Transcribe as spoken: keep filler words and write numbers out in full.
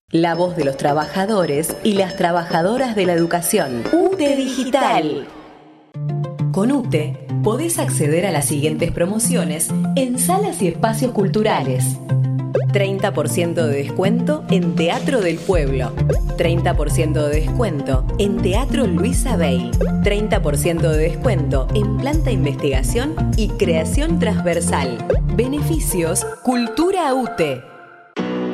La voz de los trabajadores y las trabajadoras de la educación. U T E Digital. Con U T E podés acceder a las siguientes promociones en salas y espacios culturales. treinta por ciento de descuento en Teatro del Pueblo. treinta por ciento de descuento en Teatro Luisa Bey. treinta por ciento de descuento en Planta Investigación y Creación Transversal. Beneficios Cultura U T E.